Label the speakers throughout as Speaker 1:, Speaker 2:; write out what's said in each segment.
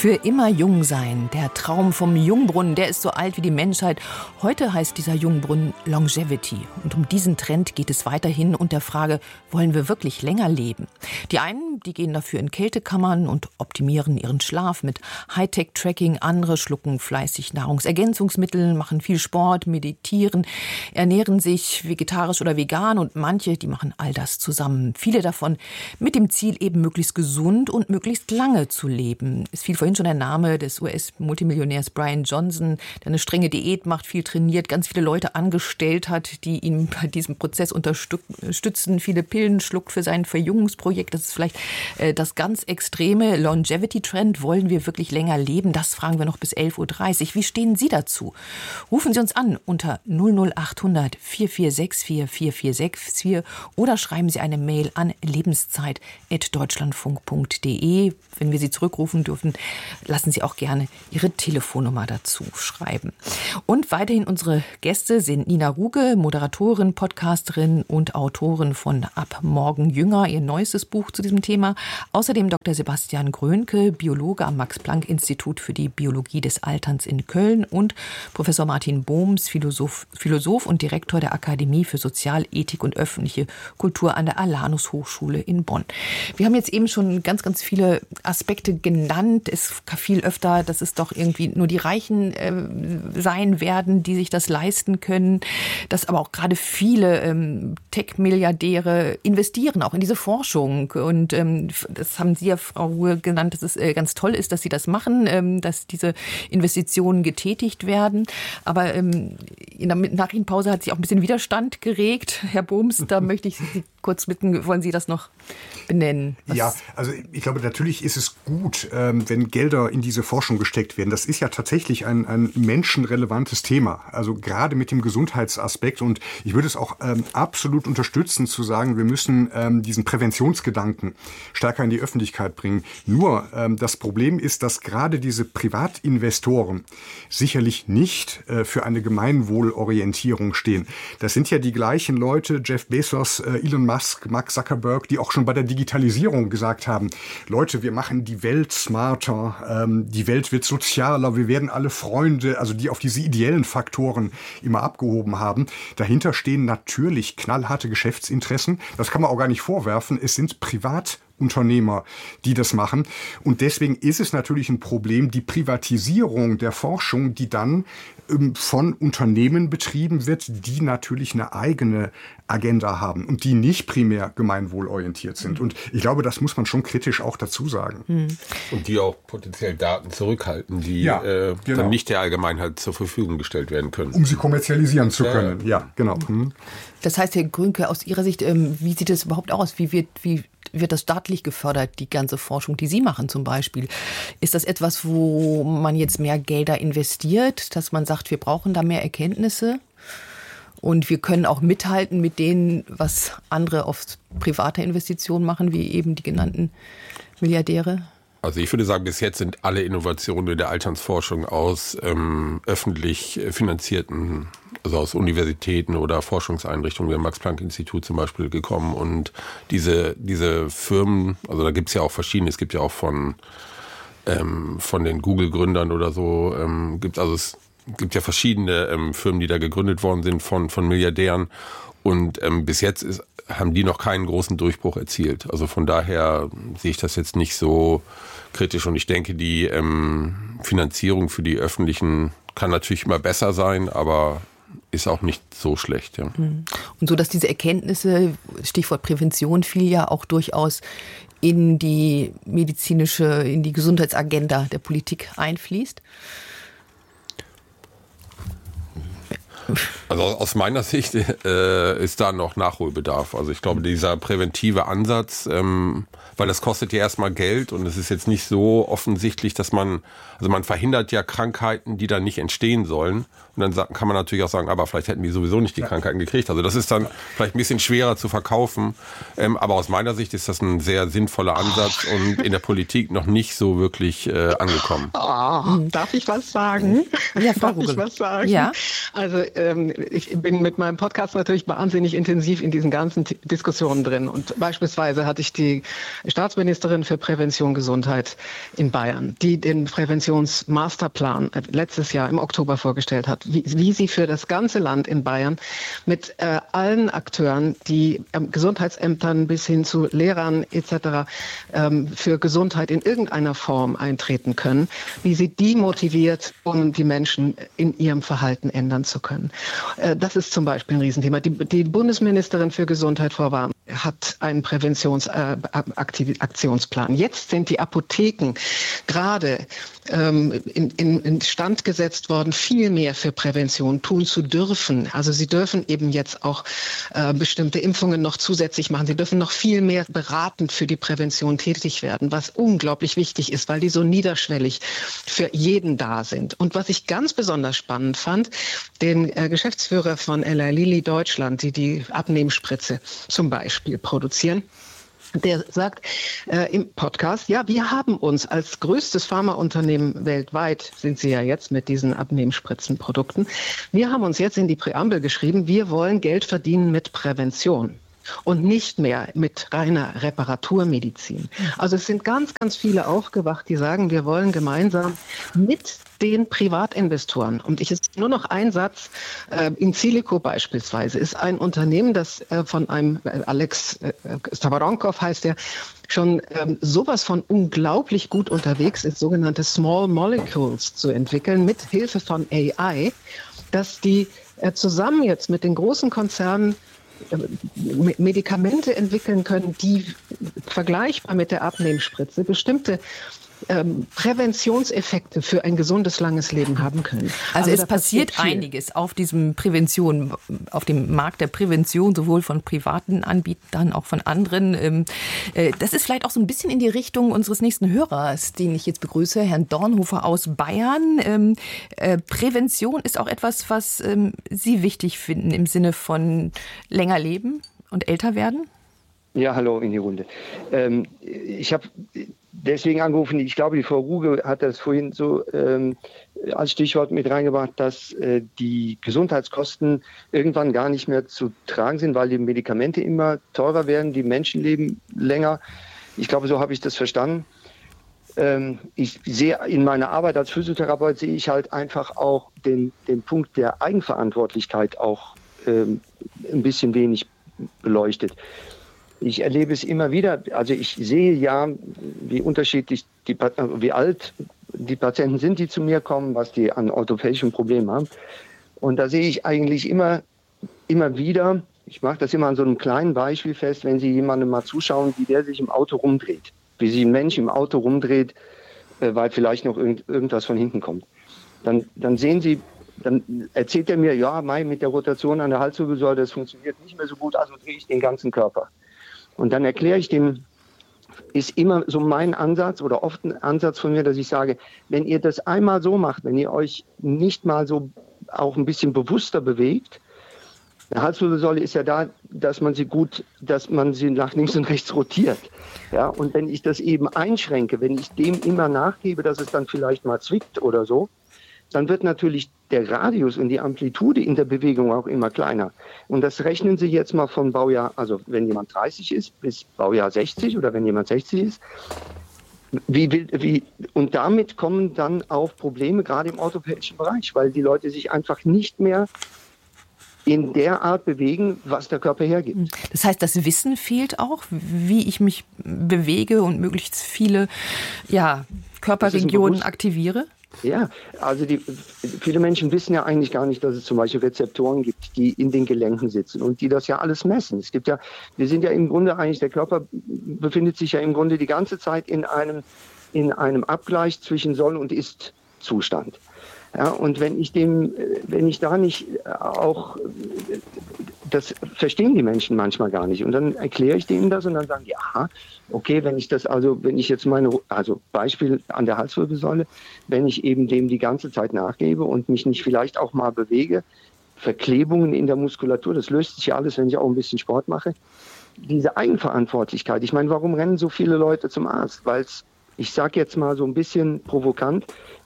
Speaker 1: Für immer jung sein, der Traum vom Jungbrunnen, der ist so alt wie die Menschheit. Heute heißt dieser Jungbrunnen Longevity. Und um diesen Trend geht es weiterhin und der Frage, wollen wir wirklich länger leben? Die einen, die gehen dafür in Kältekammern und optimieren ihren Schlaf mit Hightech-Tracking. Andere schlucken fleißig Nahrungsergänzungsmittel, machen viel Sport, meditieren, ernähren sich vegetarisch oder vegan. Und manche, die machen all das zusammen. Viele davon mit dem Ziel, eben möglichst gesund und möglichst lange zu leben. Es fiel vorhin schon der Name des US-Multimillionärs Brian Johnson, der eine strenge Diät macht, viel trainiert, ganz viele Leute angestellt hat, die ihn bei diesem Prozess unterstützen, viele Pillen schluckt für sein Verjüngungsprojekt. Das ist vielleicht das ganz extreme Longevity-Trend. Wollen wir wirklich länger leben? Das fragen wir noch bis 11.30 Uhr. Wie stehen Sie dazu? Rufen Sie uns an unter 00800 4464 4464 oder schreiben Sie eine Mail an lebenszeit@deutschlandfunk.de. Wenn wir Sie zurückrufen dürfen, lassen Sie auch gerne Ihre Telefonnummer dazu schreiben. Und weiterhin unsere Gäste sind Nina Ruge, Moderatorin, Podcasterin und Autorin von Ab morgen jünger, ihr neuestes Buch zu diesem Thema. Außerdem Dr. Sebastian Grönke, Biologe am Max-Planck-Institut für die Biologie des Alterns in Köln und Professor Martin Bohms, Philosoph und Direktor der Akademie für Sozialethik und öffentliche Kultur an der Alanus-Hochschule in Bonn. Wir haben jetzt eben schon ganz, ganz viele Aspekte genannt. Es fiel öfter, dass es doch irgendwie nur die Reichen sein werden, die sich das leisten können. Dass aber auch gerade viele Tech-Milliardäre investieren auch in diese Forschung. Und das haben Sie ja, Frau Ruhe, genannt, dass es ganz toll ist, dass Sie das machen, dass diese Investitionen getätigt werden. Aber in der Nachrichtenpause hat sich auch ein bisschen Widerstand geregt. Herr Bohms, da möchte ich Sie kurz bitten, wollen Sie das noch benennen?
Speaker 2: Ja, also ich glaube, natürlich ist es gut, wenn Gelder in diese Forschung gesteckt werden. Das ist ja tatsächlich ein menschenrelevantes Thema, also gerade mit dem Gesundheitsaspekt. Und ich würde es auch absolut unterstützen, zu sagen, wir müssen diesen Präventionsgedanken stärker in die Öffentlichkeit bringen. Nur das Problem ist, dass gerade diese Privatinvestoren sicherlich nicht für eine Gemeinwohlorientierung stehen. Das sind ja die gleichen Leute, Jeff Bezos, Elon Musk, Mark Zuckerberg, die auch schon bei der Digitalisierung gesagt haben, Leute, wir machen die Welt smarter, die Welt wird sozialer, wir werden alle Freunde, also die auf diese ideellen Faktoren immer abgehoben haben. Dahinter stehen natürlich knallharte Geschäftsinteressen. Das kann man auch gar nicht vorwerfen. Es sind Privatunternehmer, die das machen. Und deswegen ist es natürlich ein Problem, die Privatisierung der Forschung, die dann von Unternehmen betrieben wird, die natürlich eine eigene Agenda haben und die nicht primär gemeinwohlorientiert sind. Und ich glaube, das muss man schon kritisch auch dazu sagen.
Speaker 3: Und die auch potenziell Daten zurückhalten, die dann nicht der Allgemeinheit zur Verfügung gestellt werden können.
Speaker 2: Um sie kommerzialisieren zu können. Ja, genau.
Speaker 1: Das heißt, Herr Grönke, aus Ihrer Sicht, wie sieht es überhaupt aus? Wie wird das staatlich gefördert, die ganze Forschung, die Sie machen zum Beispiel? Ist das etwas, wo man jetzt mehr Gelder investiert, dass man sagt, wir brauchen da mehr Erkenntnisse und wir können auch mithalten mit denen, was andere auf private Investitionen machen, wie eben die genannten Milliardäre?
Speaker 3: Also ich würde sagen, bis jetzt sind alle Innovationen in der Alternsforschung aus öffentlich finanzierten, also aus Universitäten oder Forschungseinrichtungen, wie Max-Planck-Institut zum Beispiel, gekommen. Und diese Firmen, also da gibt es ja auch verschiedene, es gibt ja auch von den Google-Gründern oder so, es gibt ja verschiedene Firmen, die da gegründet worden sind von Milliardären. Und bis jetzt haben die noch keinen großen Durchbruch erzielt. Also von daher sehe ich das jetzt nicht so kritisch. Und ich denke, die Finanzierung für die öffentlichen kann natürlich immer besser sein, aber ist auch nicht so schlecht. Ja.
Speaker 1: Und so, dass diese Erkenntnisse, Stichwort Prävention, fiel ja auch durchaus in die in die Gesundheitsagenda der Politik einfließt.
Speaker 3: Also aus meiner Sicht ist da noch Nachholbedarf. Also ich glaube, dieser präventive Ansatz, weil das kostet ja erstmal Geld und es ist jetzt nicht so offensichtlich, dass man verhindert ja Krankheiten, die dann nicht entstehen sollen. Und dann kann man natürlich auch sagen, aber vielleicht hätten die sowieso nicht die Krankheiten gekriegt. Also das ist dann vielleicht ein bisschen schwerer zu verkaufen. Aber aus meiner Sicht ist das ein sehr sinnvoller Ansatz und in der Politik noch nicht so wirklich angekommen.
Speaker 4: Darf ich was sagen?
Speaker 1: Ja, Frau
Speaker 4: Darf ich was sagen?
Speaker 1: Ja.
Speaker 4: Also ich bin mit meinem Podcast natürlich wahnsinnig intensiv in diesen ganzen Diskussionen drin. Und beispielsweise hatte ich die Staatsministerin für Prävention Gesundheit in Bayern, die den Präventionsmasterplan letztes Jahr im Oktober vorgestellt hat, wie sie für das ganze Land in Bayern mit allen Akteuren, die Gesundheitsämtern bis hin zu Lehrern etc. Für Gesundheit in irgendeiner Form eintreten können, wie sie die motiviert, um die Menschen in ihrem Verhalten ändern zu können. Das ist zum Beispiel ein Riesenthema. Die Bundesministerin für Gesundheit, Frau Warm, hat einen Präventionsaktionsplan. Jetzt sind die Apotheken gerade in Stand gesetzt worden, viel mehr für Prävention tun zu dürfen. Also sie dürfen eben jetzt auch bestimmte Impfungen noch zusätzlich machen. Sie dürfen noch viel mehr beratend für die Prävention tätig werden, was unglaublich wichtig ist, weil die so niederschwellig für jeden da sind. Und was ich ganz besonders spannend fand, den Geschäftsführer von Eli Lilly Deutschland, die Abnehmspritze zum Beispiel produzieren, der sagt im Podcast, ja, wir haben uns als größtes Pharmaunternehmen weltweit, sind sie ja jetzt mit diesen Abnehmspritzenprodukten, wir haben uns jetzt in die Präambel geschrieben, wir wollen Geld verdienen mit Prävention und nicht mehr mit reiner Reparaturmedizin. Also es sind ganz, ganz viele aufgewacht, die sagen, wir wollen gemeinsam mit den Privatinvestoren. Und ich ist nur noch ein Satz. Insilico beispielsweise ist ein Unternehmen, das von einem Alex Stavronkov heißt der, schon sowas von unglaublich gut unterwegs ist, sogenannte Small Molecules zu entwickeln, mit Hilfe von AI, dass die zusammen jetzt mit den großen Konzernen Medikamente entwickeln können, die vergleichbar mit der Abnehmspritze bestimmte Präventionseffekte für ein gesundes, langes Leben haben können.
Speaker 1: Also es passiert einiges auf diesem Prävention, auf dem Markt der Prävention, sowohl von privaten Anbietern, auch von anderen. Das ist vielleicht auch so ein bisschen in die Richtung unseres nächsten Hörers, den ich jetzt begrüße, Herrn Dornhofer aus Bayern. Prävention ist auch etwas, was Sie wichtig finden im Sinne von länger leben und älter werden?
Speaker 5: Ja, hallo in die Runde. Ich habe deswegen angerufen, ich glaube, die Frau Ruge hat das vorhin so als Stichwort mit reingebracht, dass die Gesundheitskosten irgendwann gar nicht mehr zu tragen sind, weil die Medikamente immer teurer werden, die Menschen leben länger. Ich glaube, so habe ich das verstanden. Ich sehe in meiner Arbeit als Physiotherapeut, sehe ich halt einfach auch den Punkt der Eigenverantwortlichkeit auch ein bisschen wenig beleuchtet. Ich erlebe es immer wieder, also ich sehe ja, wie unterschiedlich, wie alt die Patienten sind, die zu mir kommen, was die an orthopädischen Problemen haben. Und da sehe ich eigentlich immer wieder, ich mache das immer an so einem kleinen Beispiel fest, wenn Sie jemandem mal zuschauen, wie der sich im Auto rumdreht, wie sich ein Mensch im Auto rumdreht, weil vielleicht noch irgendwas von hinten kommt. Dann sehen Sie, dann erzählt er mir, ja, mit der Rotation an der Halswirbelsäule, das funktioniert nicht mehr so gut, also drehe ich den ganzen Körper. Und dann erkläre ich dem, ist immer so mein Ansatz oder oft ein Ansatz von mir, dass ich sage, wenn ihr das einmal so macht, wenn ihr euch nicht mal so auch ein bisschen bewusster bewegt, eine Halswirbelsäule ist ja da, dass man sie nach links und rechts rotiert. Ja, und wenn ich das eben einschränke, wenn ich dem immer nachgebe, dass es dann vielleicht mal zwickt oder so, dann wird natürlich der Radius und die Amplitude in der Bewegung auch immer kleiner. Und das rechnen Sie jetzt mal von Baujahr, also wenn jemand 30 ist, bis Baujahr 60 oder wenn jemand 60 ist. Und damit kommen dann auch Probleme, gerade im orthopädischen Bereich, weil die Leute sich einfach nicht mehr in der Art bewegen, was der Körper hergibt.
Speaker 1: Das heißt, das Wissen fehlt auch, wie ich mich bewege und möglichst viele Körperregionen aktiviere?
Speaker 5: Ja, also viele Menschen wissen ja eigentlich gar nicht, dass es zum Beispiel Rezeptoren gibt, die in den Gelenken sitzen und die das ja alles messen. Wir sind ja im Grunde eigentlich, der Körper befindet sich ja im Grunde die ganze Zeit in einem Abgleich zwischen Soll- und Ist-Zustand. Ja, und wenn ich da nicht auch, das verstehen die Menschen manchmal gar nicht. Und dann erkläre ich denen das und dann sagen, ja, okay, wenn ich jetzt Beispiel an der Halswirbelsäule, wenn ich eben dem die ganze Zeit nachgebe und mich nicht vielleicht auch mal bewege, Verklebungen in der Muskulatur, das löst sich ja alles, wenn ich auch ein bisschen Sport mache. Diese Eigenverantwortlichkeit, ich meine, warum rennen so viele Leute zum Arzt? Weil ich sage jetzt mal so ein bisschen provokant,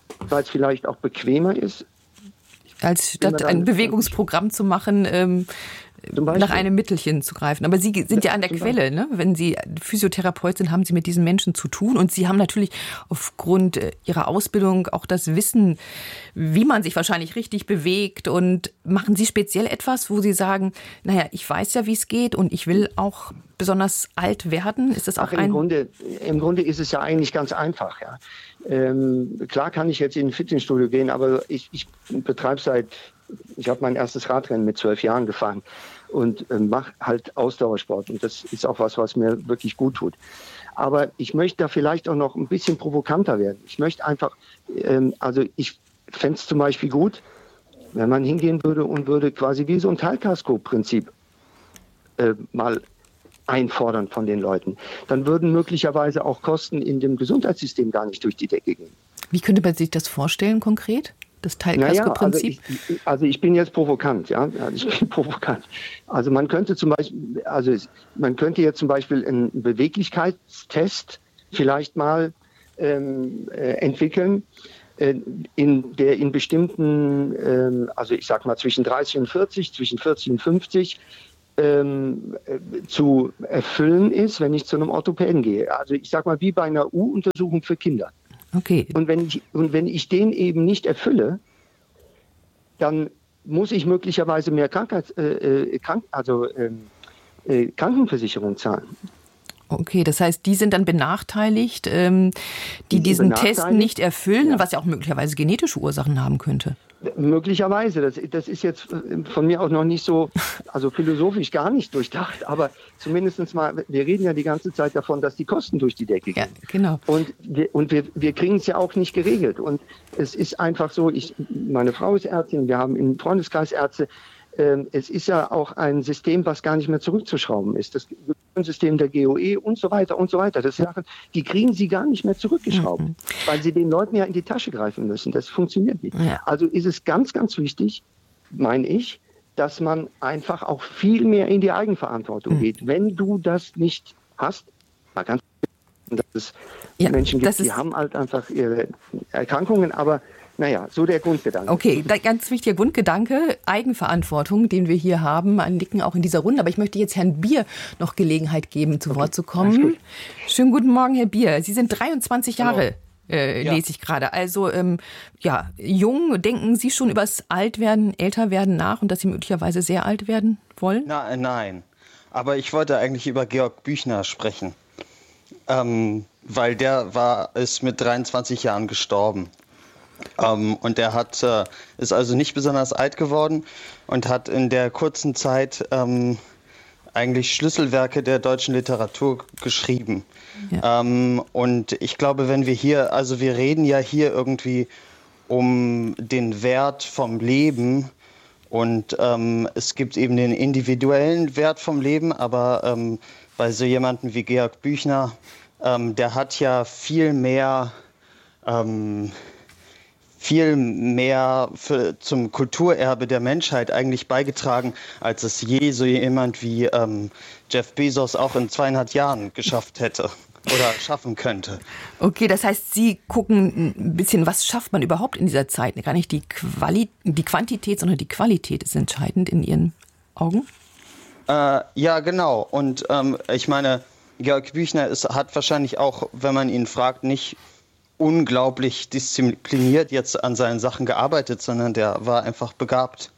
Speaker 5: weil es vielleicht auch bequemer ist.
Speaker 1: Als statt ein Bewegungsprogramm zu machen, nach einem Mittelchen zu greifen. Aber Sie sind ja an der Quelle, ne? Wenn Sie Physiotherapeut sind, haben Sie mit diesen Menschen zu tun. Und Sie haben natürlich aufgrund Ihrer Ausbildung auch das Wissen, wie man sich wahrscheinlich richtig bewegt. Und machen Sie speziell etwas, wo Sie sagen, naja, ich weiß ja, wie es geht und ich will auch besonders alt werden? Ist das auch
Speaker 5: Im Grunde ist es ja eigentlich ganz einfach. Ja. Klar kann ich jetzt in ein Fitnessstudio gehen, aber ich betreibe ich habe mein erstes Radrennen mit 12 Jahren gefahren und mache halt Ausdauersport. Und das ist auch was mir wirklich gut tut. Aber ich möchte da vielleicht auch noch ein bisschen provokanter werden. Ich möchte einfach, ich fände es zum Beispiel gut, wenn man hingehen würde und würde quasi wie so ein Teilkasko-Prinzip mal einfordern von den Leuten. Dann würden möglicherweise auch Kosten in dem Gesundheitssystem gar nicht durch die Decke gehen.
Speaker 1: Wie könnte man sich das vorstellen konkret? Das Teilkasko-Prinzip?
Speaker 5: Also ich bin jetzt provokant, ja. Ich bin provokant. Also man könnte jetzt zum Beispiel einen Beweglichkeitstest vielleicht mal entwickeln, der in bestimmten, ich sag mal zwischen 30 und 40, zwischen 40 und 50 zu erfüllen ist, wenn ich zu einem Orthopäden gehe. Also ich sag mal wie bei einer U-Untersuchung für Kinder.
Speaker 1: Okay.
Speaker 5: Und wenn ich den eben nicht erfülle, dann muss ich möglicherweise mehr Krankenversicherung zahlen.
Speaker 1: Okay, das heißt, die sind dann benachteiligt, die diesen Test nicht erfüllen, was ja auch möglicherweise genetische Ursachen haben könnte.
Speaker 5: Möglicherweise. Das ist jetzt von mir auch noch nicht so, also philosophisch gar nicht durchdacht, aber zumindest mal, wir reden ja die ganze Zeit davon, dass die Kosten durch die Decke gehen.
Speaker 1: Ja, genau.
Speaker 5: Und wir kriegen es ja auch nicht geregelt. Und es ist einfach so, meine Frau ist Ärztin, wir haben im Freundeskreis Ärzte. Es ist ja auch ein System, was gar nicht mehr zurückzuschrauben ist. Das System der GOE und so weiter und so weiter. Das Sachen, die kriegen sie gar nicht mehr zurückgeschraubt, weil sie den Leuten ja in die Tasche greifen müssen. Das funktioniert nicht. Ja. Also ist es ganz, ganz wichtig, meine ich, dass man einfach auch viel mehr in die Eigenverantwortung geht. Wenn du das nicht hast, mal ganz dass es Menschen gibt, die haben halt einfach ihre Erkrankungen, aber naja, so der Grundgedanke.
Speaker 1: Okay, ganz wichtiger Grundgedanke, Eigenverantwortung, den wir hier haben, ein Nicken auch in dieser Runde. Aber ich möchte jetzt Herrn Bier noch Gelegenheit geben, zu Wort zu kommen. Schönen guten Morgen, Herr Bier. Sie sind 23 Jahre, lese ich gerade. Also jung. Denken Sie schon über das Altwerden, Älterwerden nach und dass Sie möglicherweise sehr alt werden wollen?
Speaker 6: Nein. Aber ich wollte eigentlich über Georg Büchner sprechen. Weil der ist mit 23 Jahren gestorben. Und er ist also nicht besonders alt geworden und hat in der kurzen Zeit eigentlich Schlüsselwerke der deutschen Literatur geschrieben. Ja. Und ich glaube, wenn wir reden ja hier irgendwie um den Wert vom Leben und es gibt eben den individuellen Wert vom Leben, aber bei so jemanden wie Georg Büchner, der hat ja viel mehr zum Kulturerbe der Menschheit eigentlich beigetragen, als es je so jemand wie Jeff Bezos auch in 200 Jahren geschafft hätte oder schaffen könnte.
Speaker 1: Okay, das heißt, Sie gucken ein bisschen, was schafft man überhaupt in dieser Zeit? Gar nicht die Quantität, sondern die Qualität ist entscheidend in Ihren Augen?
Speaker 6: Ja, genau. Und ich meine, Georg Büchner hat wahrscheinlich auch, wenn man ihn fragt, nicht unglaublich diszipliniert jetzt an seinen Sachen gearbeitet, sondern der war einfach begabt.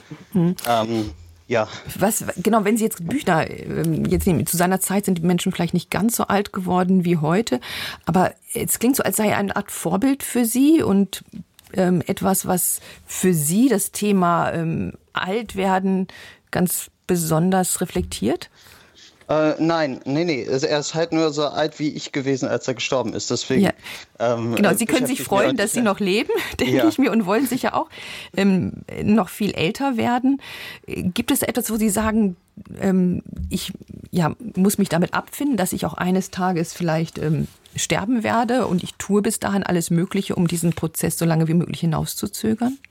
Speaker 6: Ja.
Speaker 1: Was genau, wenn Sie jetzt Büchner jetzt nehmen, zu seiner Zeit sind die Menschen vielleicht nicht ganz so alt geworden wie heute, aber es klingt so, als sei er eine Art Vorbild für Sie und etwas, was für Sie das Thema Altwerden ganz besonders reflektiert?
Speaker 6: Nein. Er ist halt nur so alt wie ich gewesen, als er gestorben ist. Deswegen. Ja.
Speaker 1: Genau, Sie können sich freuen, dass Sie noch leben, denke ich mir, und wollen sicher auch noch viel älter werden. Gibt es etwas, wo Sie sagen, ich muss mich damit abfinden, dass ich auch eines Tages vielleicht sterben werde und ich tue bis dahin alles Mögliche, um diesen Prozess so lange wie möglich hinauszuzögern?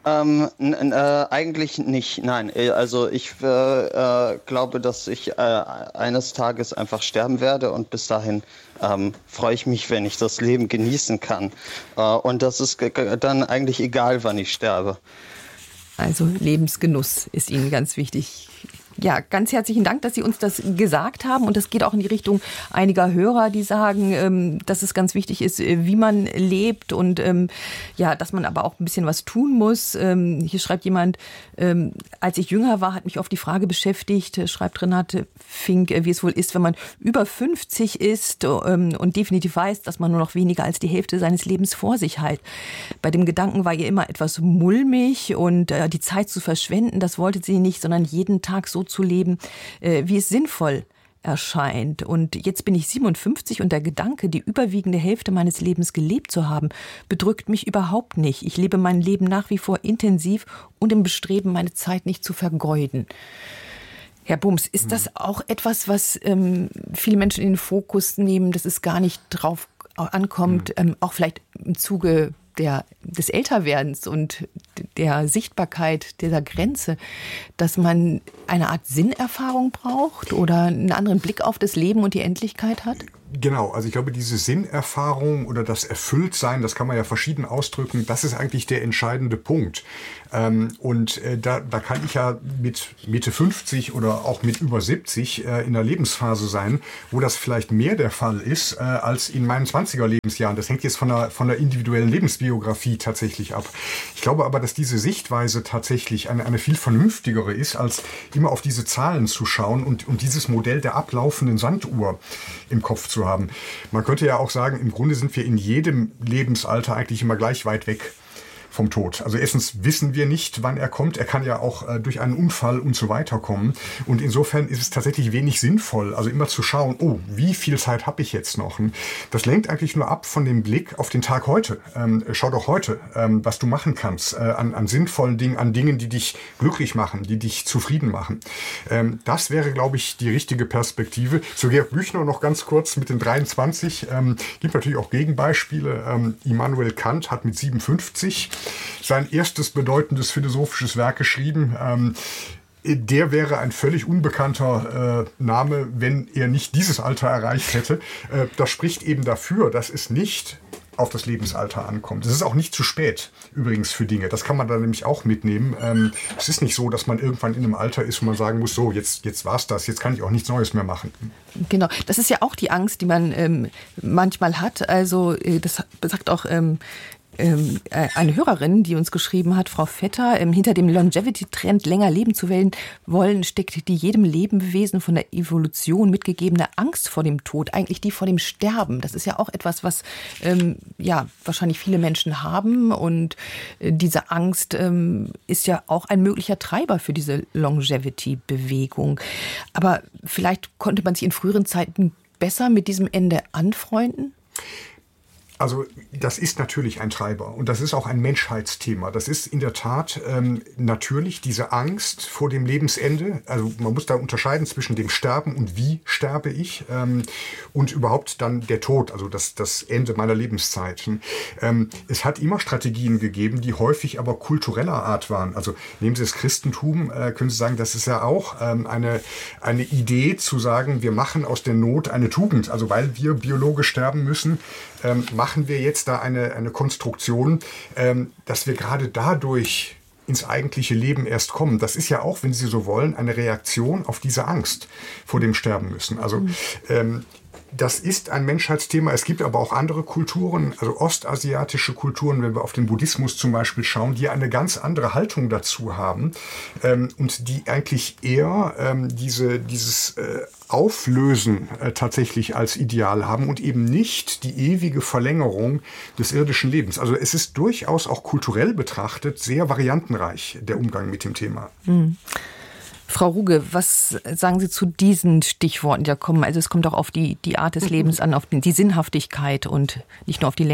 Speaker 6: Eigentlich nicht, nein. Also ich glaube, dass ich eines Tages einfach sterben werde und bis dahin freue ich mich, wenn ich das Leben genießen kann. Und das ist dann eigentlich egal, wann ich sterbe.
Speaker 1: Also Lebensgenuss ist Ihnen ganz wichtig. Ja, ganz herzlichen Dank, dass Sie uns das gesagt haben. Und das geht auch in die Richtung einiger Hörer, die sagen, dass es ganz wichtig ist, wie man lebt und ja, dass man aber auch ein bisschen was tun muss. Hier schreibt jemand, als ich jünger war, hat mich oft die Frage beschäftigt, schreibt Renate Fink, wie es wohl ist, wenn man über 50 ist und definitiv weiß, dass man nur noch weniger als die Hälfte seines Lebens vor sich hat. Bei dem Gedanken war ihr immer etwas mulmig und die Zeit zu verschwenden, das wollte sie nicht, sondern jeden Tag so zu leben, wie es sinnvoll erscheint. Und jetzt bin ich 57 und der Gedanke, die überwiegende Hälfte meines Lebens gelebt zu haben, bedrückt mich überhaupt nicht. Ich lebe mein Leben nach wie vor intensiv und im Bestreben, meine Zeit nicht zu vergeuden. Herr Bums, ist das auch etwas, was viele Menschen in den Fokus nehmen, dass es gar nicht drauf ankommt, auch vielleicht im Zuge des Älterwerdens und der Sichtbarkeit dieser Grenze, dass man eine Art Sinnerfahrung braucht oder einen anderen Blick auf das Leben und die Endlichkeit hat?
Speaker 2: Genau, also ich glaube, diese Sinnerfahrung oder das Erfülltsein, das kann man ja verschieden ausdrücken, das ist eigentlich der entscheidende Punkt. Da kann ich ja mit Mitte 50 oder auch mit über 70 in einer Lebensphase sein, wo das vielleicht mehr der Fall ist als in meinen 20er Lebensjahren. Das hängt jetzt von der individuellen Lebensbiografie tatsächlich ab. Ich glaube aber, dass diese Sichtweise tatsächlich eine viel vernünftigere ist, als immer auf diese Zahlen zu schauen und dieses Modell der ablaufenden Sanduhr im Kopf zu haben. Man könnte ja auch sagen, im Grunde sind wir in jedem Lebensalter eigentlich immer gleich weit weg vom Tod. Also erstens wissen wir nicht, wann er kommt. Er kann ja auch durch einen Unfall und so weiter kommen. Und insofern ist es tatsächlich wenig sinnvoll, also immer zu schauen, oh, wie viel Zeit habe ich jetzt noch? Das lenkt eigentlich nur ab von dem Blick auf den Tag heute. Schau doch heute, was du machen kannst an sinnvollen Dingen, an Dingen, die dich glücklich machen, die dich zufrieden machen. Das wäre, glaube ich, die richtige Perspektive. Zu Georg Büchner noch ganz kurz mit den 23. Gibt natürlich auch Gegenbeispiele. Immanuel Kant hat mit 57 sein erstes bedeutendes philosophisches Werk geschrieben. Der wäre ein völlig unbekannter Name, wenn er nicht dieses Alter erreicht hätte. Das spricht eben dafür, dass es nicht auf das Lebensalter ankommt. Es ist auch nicht zu spät, übrigens, für Dinge. Das kann man dann nämlich auch mitnehmen. Es ist nicht so, dass man irgendwann in einem Alter ist, wo man sagen muss, so, jetzt war's das, jetzt kann ich auch nichts Neues mehr machen.
Speaker 1: Genau, das ist ja auch die Angst, die man manchmal hat. Also das sagt auch eine Hörerin, die uns geschrieben hat, Frau Vetter, hinter dem Longevity-Trend länger leben zu wollen, steckt die jedem Lebewesen von der Evolution mitgegebene Angst vor dem Tod, eigentlich die vor dem Sterben. Das ist ja auch etwas, was wahrscheinlich viele Menschen haben und diese Angst ist ja auch ein möglicher Treiber für diese Longevity-Bewegung. Aber vielleicht konnte man sich in früheren Zeiten besser mit diesem Ende anfreunden?
Speaker 2: Also das ist natürlich ein Treiber und das ist auch ein Menschheitsthema. Das ist in der Tat natürlich diese Angst vor dem Lebensende. Also man muss da unterscheiden zwischen dem Sterben und wie sterbe ich und überhaupt dann der Tod, also das Ende meiner Lebenszeit. Es hat immer Strategien gegeben, die häufig aber kultureller Art waren. Also nehmen Sie das Christentum, können Sie sagen, das ist ja auch eine Idee zu sagen, wir machen aus der Not eine Tugend. Also weil wir biologisch sterben müssen, machen wir jetzt da eine Konstruktion, dass wir gerade dadurch ins eigentliche Leben erst kommen. Das ist ja auch, wenn Sie so wollen, eine Reaktion auf diese Angst vor dem Sterben müssen. Also das ist ein Menschheitsthema. Es gibt aber auch andere Kulturen, also ostasiatische Kulturen, wenn wir auf den Buddhismus zum Beispiel schauen, die eine ganz andere Haltung dazu haben und die eigentlich eher dieses Auflösen tatsächlich als Ideal haben und eben nicht die ewige Verlängerung des irdischen Lebens. Also es ist durchaus auch kulturell betrachtet sehr variantenreich, der Umgang mit dem Thema. Mhm.
Speaker 1: Frau Ruge, was sagen Sie zu diesen Stichworten, die da kommen? Also es kommt auch auf die Art des Lebens an, auf die Sinnhaftigkeit und nicht nur auf die Länge.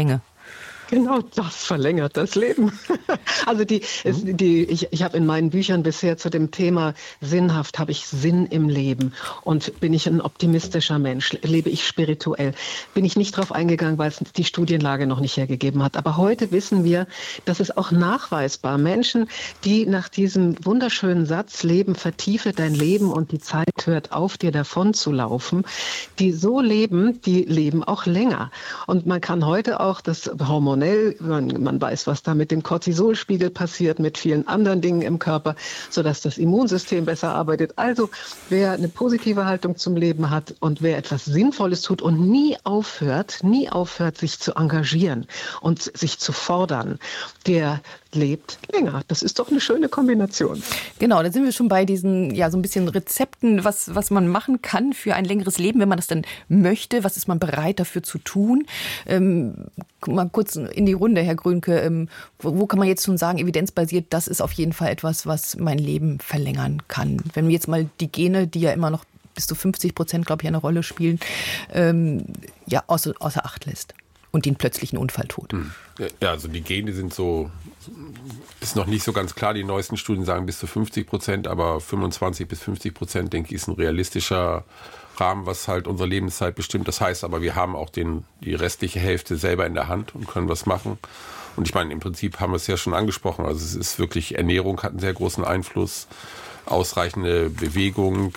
Speaker 4: Genau das verlängert das Leben. Also ich habe in meinen Büchern bisher zu dem Thema sinnhaft, habe ich Sinn im Leben. Und bin ich ein optimistischer Mensch? Lebe ich spirituell? Bin ich nicht drauf eingegangen, weil es die Studienlage noch nicht hergegeben hat. Aber heute wissen wir, dass es auch nachweisbar Menschen, die nach diesem wunderschönen Satz Leben vertiefe dein Leben und die Zeit hört auf, dir davon zu laufen, die so leben, die leben auch länger. Und man kann heute auch das hormonell, man weiß, was da mit dem Cortisolspiegel passiert, mit vielen anderen Dingen im Körper, sodass das Immunsystem besser arbeitet. Also wer eine positive Haltung zum Leben hat und wer etwas Sinnvolles tut und nie aufhört, sich zu engagieren und sich zu fordern, der lebt länger. Das ist doch eine schöne Kombination.
Speaker 1: Genau, da sind wir schon bei diesen, ja, so ein bisschen Rezepten, was man machen kann für ein längeres Leben, wenn man das dann möchte. Was ist man bereit dafür zu tun? Mal kurz in die Runde, Herr Grönke. Wo kann man jetzt schon sagen, evidenzbasiert, das ist auf jeden Fall etwas, was mein Leben verlängern kann? Wenn wir jetzt mal die Gene, die ja immer noch bis zu 50%, glaube ich, eine Rolle spielen, ja, außer Acht lässt. Und den plötzlichen Unfalltod.
Speaker 3: Ja, also die Gene sind so, ist noch nicht so ganz klar. Die neuesten Studien sagen bis zu 50%, aber 25-50%, denke ich, ist ein realistischer Rahmen, was halt unsere Lebenszeit bestimmt. Das heißt aber, wir haben auch die restliche Hälfte selber in der Hand und können was machen. Und ich meine, im Prinzip haben wir es ja schon angesprochen. Also es ist wirklich, Ernährung hat einen sehr großen Einfluss, ausreichende Bewegung,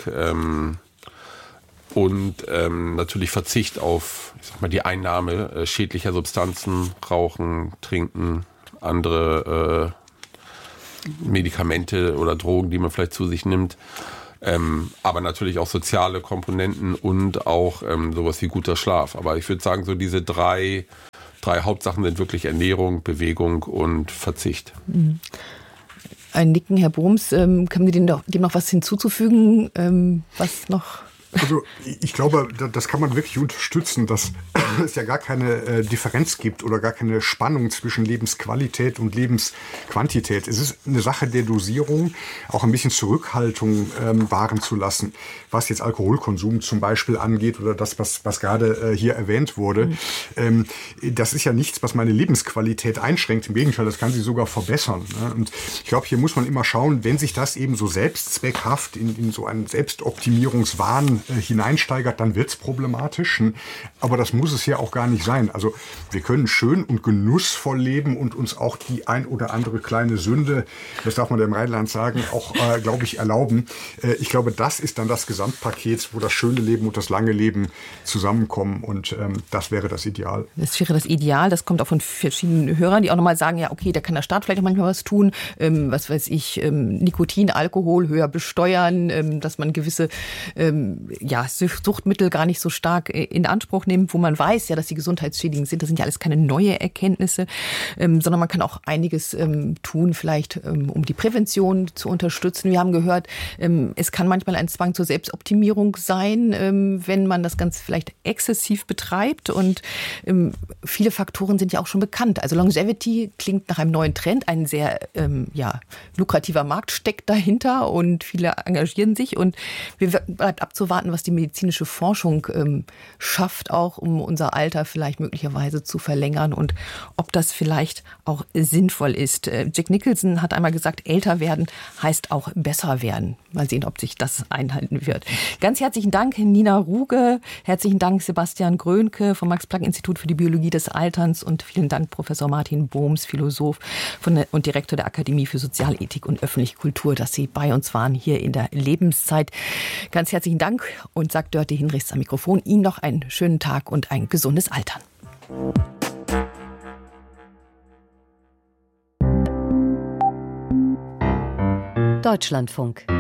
Speaker 3: und natürlich Verzicht auf, ich sag mal, die Einnahme schädlicher Substanzen, Rauchen, Trinken, andere Medikamente oder Drogen, die man vielleicht zu sich nimmt. Aber natürlich auch soziale Komponenten und auch sowas wie guter Schlaf. Aber ich würde sagen, so diese drei Hauptsachen sind wirklich Ernährung, Bewegung und Verzicht.
Speaker 1: Mhm. Ein Nicken, Herr Bohms. Können Sie dem noch was hinzuzufügen? Was noch?
Speaker 2: Also ich glaube, das kann man wirklich unterstützen, dass es ja gar keine Differenz gibt oder gar keine Spannung zwischen Lebensqualität und Lebensquantität. Es ist eine Sache der Dosierung, auch ein bisschen Zurückhaltung wahren zu lassen, was jetzt Alkoholkonsum zum Beispiel angeht oder das, was gerade hier erwähnt wurde. Das ist ja nichts, was meine Lebensqualität einschränkt. Im Gegenteil, das kann sie sogar verbessern. Und ich glaube, hier muss man immer schauen, wenn sich das eben so selbstzweckhaft in so einen Selbstoptimierungswahn hineinsteigert, dann wird's problematisch. Aber das muss es ja auch gar nicht sein. Also wir können schön und genussvoll leben und uns auch die ein oder andere kleine Sünde, das darf man im Rheinland sagen, auch, glaube ich, erlauben. Ich glaube, das ist dann das Gesamtpaket, wo das schöne Leben und das lange Leben zusammenkommen. Und das wäre das Ideal.
Speaker 1: Das wäre das Ideal. Das kommt auch von verschiedenen Hörern, die auch nochmal sagen, ja, okay, da kann der Staat vielleicht auch manchmal was tun. Was weiß ich, Nikotin, Alkohol höher besteuern, dass man gewisse Suchtmittel gar nicht so stark in Anspruch nimmt, wo man weiß ja, dass sie gesundheitsschädigend sind. Das sind ja alles keine neue Erkenntnisse, sondern man kann auch einiges tun, vielleicht um die Prävention zu unterstützen. Wir haben gehört, es kann manchmal ein Zwang zur Selbstoptimierung sein, wenn man das Ganze vielleicht exzessiv betreibt. Und viele Faktoren sind ja auch schon bekannt. Also Longevity klingt nach einem neuen Trend. Ein sehr lukrativer Markt steckt dahinter und viele engagieren sich. Und wir bleibt abzuwarten, was die medizinische Forschung schafft, auch um unser Alter vielleicht möglicherweise zu verlängern und ob das vielleicht auch sinnvoll ist. Jack Nicholson hat einmal gesagt, älter werden heißt auch besser werden. Mal sehen, ob sich das einhalten wird. Ganz herzlichen Dank, Nina Ruge. Herzlichen Dank, Sebastian Grönke vom Max-Planck-Institut für die Biologie des Alterns und vielen Dank, Professor Martin Bohms, Philosoph und Direktor der Akademie für Sozialethik und öffentliche Kultur, dass Sie bei uns waren hier in der Lebenszeit. Ganz herzlichen Dank und sagt Dörte Hinrichs am Mikrofon. Ihnen noch einen schönen Tag und ein gesundes Altern.
Speaker 7: Deutschlandfunk.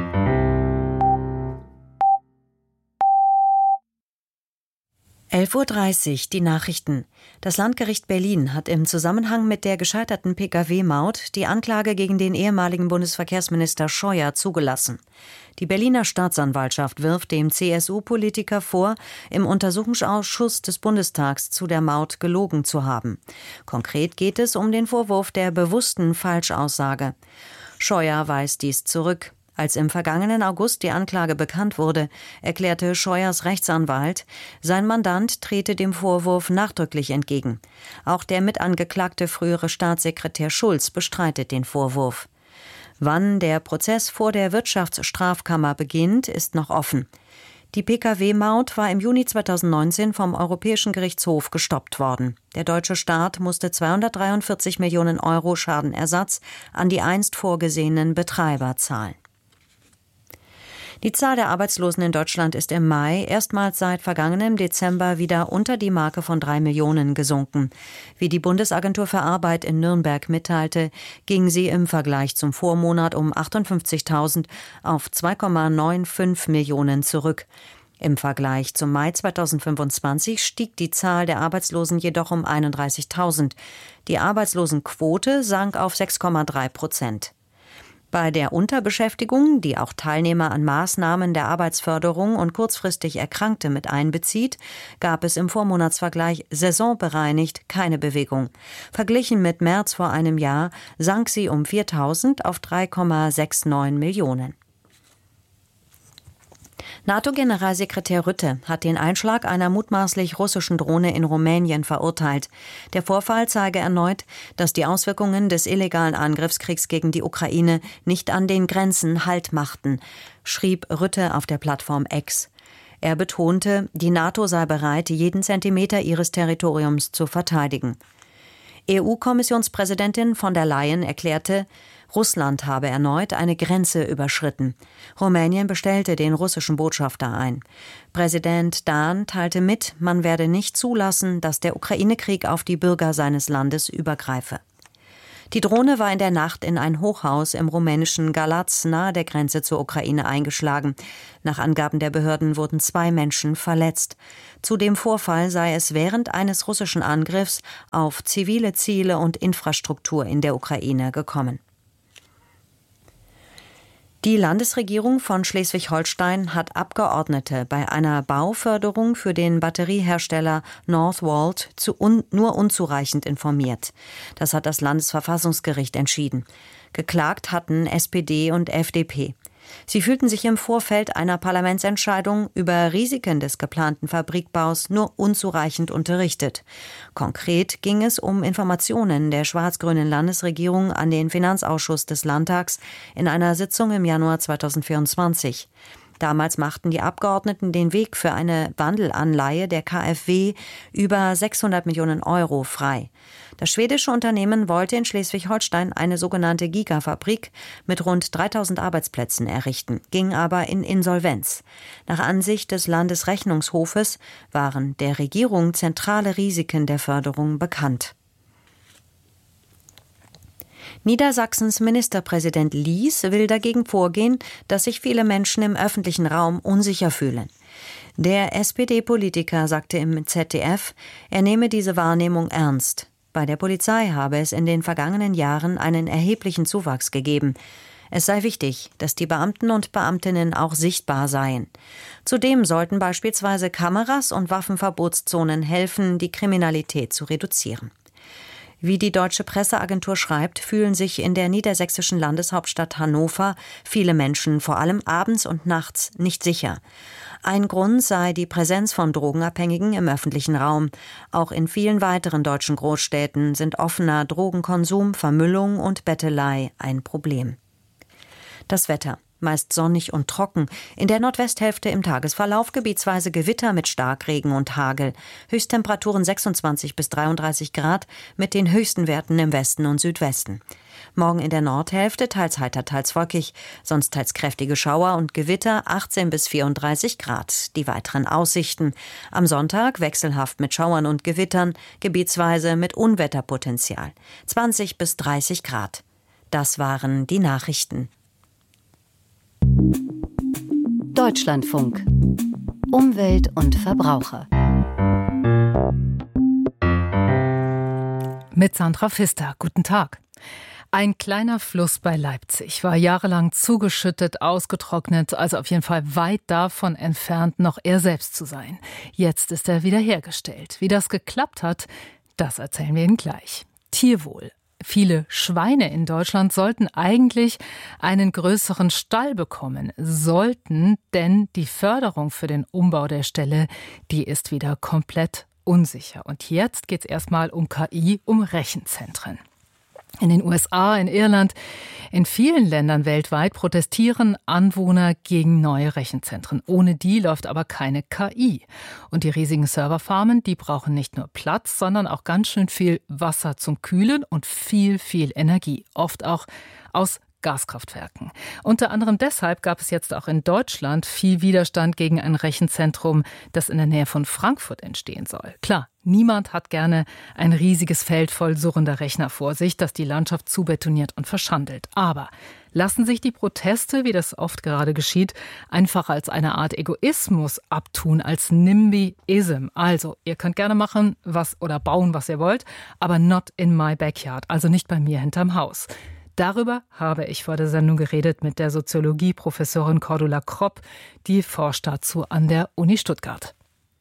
Speaker 7: (11:30 Uhr) die Nachrichten. Das Landgericht Berlin hat im Zusammenhang mit der gescheiterten Pkw-Maut die Anklage gegen den ehemaligen Bundesverkehrsminister Scheuer zugelassen. Die Berliner Staatsanwaltschaft wirft dem CSU-Politiker vor, im Untersuchungsausschuss des Bundestags zu der Maut gelogen zu haben. Konkret geht es um den Vorwurf der bewussten Falschaussage. Scheuer weist dies zurück. Als im vergangenen August die Anklage bekannt wurde, erklärte Scheuers Rechtsanwalt, sein Mandant trete dem Vorwurf nachdrücklich entgegen. Auch der mitangeklagte frühere Staatssekretär Schulz bestreitet den Vorwurf. Wann der Prozess vor der Wirtschaftsstrafkammer beginnt, ist noch offen. Die Pkw-Maut war im Juni 2019 vom Europäischen Gerichtshof gestoppt worden. Der deutsche Staat musste 243 Millionen Euro Schadenersatz an die einst vorgesehenen Betreiber zahlen. Die Zahl der Arbeitslosen in Deutschland ist im Mai erstmals seit vergangenem Dezember wieder unter die Marke von 3 Millionen gesunken. Wie die Bundesagentur für Arbeit in Nürnberg mitteilte, ging sie im Vergleich zum Vormonat um 58.000 auf 2,95 Millionen zurück. Im Vergleich zum Mai 2025 stieg die Zahl der Arbeitslosen jedoch um 31.000. Die Arbeitslosenquote sank auf 6,3%. Bei der Unterbeschäftigung, die auch Teilnehmer an Maßnahmen der Arbeitsförderung und kurzfristig Erkrankte mit einbezieht, gab es im Vormonatsvergleich saisonbereinigt keine Bewegung. Verglichen mit März vor einem Jahr sank sie um 4.000 auf 3,69 Millionen. NATO-Generalsekretär Rutte hat den Einschlag einer mutmaßlich russischen Drohne in Rumänien verurteilt. Der Vorfall zeige erneut, dass die Auswirkungen des illegalen Angriffskriegs gegen die Ukraine nicht an den Grenzen Halt machten, schrieb Rutte auf der Plattform X. Er betonte, die NATO sei bereit, jeden Zentimeter ihres Territoriums zu verteidigen. EU-Kommissionspräsidentin von der Leyen erklärte, Russland habe erneut eine Grenze überschritten. Rumänien bestellte den russischen Botschafter ein. Präsident Dahn teilte mit, man werde nicht zulassen, dass der Ukraine-Krieg auf die Bürger seines Landes übergreife. Die Drohne war in der Nacht in ein Hochhaus im rumänischen Galați nahe der Grenze zur Ukraine eingeschlagen. Nach Angaben der Behörden wurden 2 Menschen verletzt. Zu dem Vorfall sei es während eines russischen Angriffs auf zivile Ziele und Infrastruktur in der Ukraine gekommen. Die Landesregierung von Schleswig-Holstein hat Abgeordnete bei einer Bauförderung für den Batteriehersteller Northvolt nur unzureichend informiert. Das hat das Landesverfassungsgericht entschieden. Geklagt hatten SPD und FDP. Sie fühlten sich im Vorfeld einer Parlamentsentscheidung über Risiken des geplanten Fabrikbaus nur unzureichend unterrichtet. Konkret ging es um Informationen der schwarz-grünen Landesregierung an den Finanzausschuss des Landtags in einer Sitzung im Januar 2024. Damals machten die Abgeordneten den Weg für eine Wandelanleihe der KfW über 600 Millionen Euro frei. Das schwedische Unternehmen wollte in Schleswig-Holstein eine sogenannte Gigafabrik mit rund 3.000 Arbeitsplätzen errichten, ging aber in Insolvenz. Nach Ansicht des Landesrechnungshofes waren der Regierung zentrale Risiken der Förderung bekannt. Niedersachsens Ministerpräsident Lies will dagegen vorgehen, dass sich viele Menschen im öffentlichen Raum unsicher fühlen. Der SPD-Politiker sagte im ZDF, er nehme diese Wahrnehmung ernst. Bei der Polizei habe es in den vergangenen Jahren einen erheblichen Zuwachs gegeben. Es sei wichtig, dass die Beamten und Beamtinnen auch sichtbar seien. Zudem sollten beispielsweise Kameras und Waffenverbotszonen helfen, die Kriminalität zu reduzieren. Wie die Deutsche Presseagentur schreibt, fühlen sich in der niedersächsischen Landeshauptstadt Hannover viele Menschen vor allem abends und nachts nicht sicher. Ein Grund sei die Präsenz von Drogenabhängigen im öffentlichen Raum. Auch in vielen weiteren deutschen Großstädten sind offener Drogenkonsum, Vermüllung und Bettelei ein Problem. Das Wetter. Meist sonnig und trocken. In der Nordwesthälfte im Tagesverlauf gebietsweise Gewitter mit Starkregen und Hagel. Höchsttemperaturen 26 bis 33 Grad mit den höchsten Werten im Westen und Südwesten. Morgen in der Nordhälfte teils heiter, teils wolkig, sonst teils kräftige Schauer und Gewitter 18 bis 34 Grad. Die weiteren Aussichten. Am Sonntag wechselhaft mit Schauern und Gewittern, gebietsweise mit Unwetterpotenzial. 20 bis 30 Grad. Das waren die Nachrichten.
Speaker 8: Deutschlandfunk. Umwelt und Verbraucher.
Speaker 9: Mit Sandra Pfister. Guten Tag. Ein kleiner Fluss bei Leipzig war jahrelang zugeschüttet, ausgetrocknet, also auf jeden Fall weit davon entfernt, noch er selbst zu sein. Jetzt ist er wiederhergestellt. Wie das geklappt hat, das erzählen wir Ihnen gleich. Tierwohl. Viele Schweine in Deutschland sollten eigentlich einen größeren Stall bekommen. Sollten, denn die Förderung für den Umbau der Ställe, die ist wieder komplett unsicher. Und jetzt geht es erstmal um KI, um Rechenzentren. In den USA, in Irland, in vielen Ländern weltweit protestieren Anwohner gegen neue Rechenzentren. Ohne die läuft aber keine KI. Und die riesigen Serverfarmen, die brauchen nicht nur Platz, sondern auch ganz schön viel Wasser zum Kühlen und viel Energie. Oft auch aus Gaskraftwerken. Unter anderem deshalb gab es jetzt auch in Deutschland viel Widerstand gegen ein Rechenzentrum, das in der Nähe von Frankfurt entstehen soll. Klar, niemand hat gerne ein riesiges Feld voll surrender Rechner vor sich, das die Landschaft zubetoniert und verschandelt. Aber lassen sich die Proteste, wie das oft gerade geschieht, einfach als eine Art Egoismus abtun, als NIMBYism. Also, ihr könnt gerne machen oder bauen, was ihr wollt, aber not in my backyard, also nicht bei mir hinterm Haus. Darüber habe ich vor der Sendung geredet mit der Soziologie-Professorin Cordula Kropp, die forscht dazu an der Uni Stuttgart.